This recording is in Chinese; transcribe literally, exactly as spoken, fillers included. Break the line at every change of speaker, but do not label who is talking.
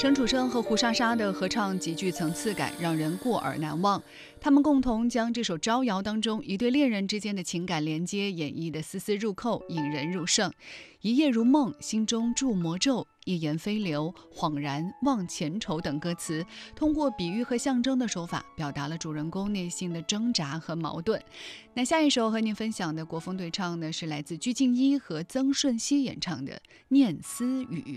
陈楚生和胡莎莎的合唱极具层次感，让人过耳难忘。他们共同将这首《招摇》当中一对恋人之间的情感连接演绎得丝丝入扣，引人入胜。一夜如梦，心中铸魔咒，一言飞流，恍然忘前愁等歌词，通过比喻和象征的手法，表达了主人公内心的挣扎和矛盾。那下一首和您分享的国风对唱呢，是来自鞠婧祎和曾舜晞演唱的《念思语》。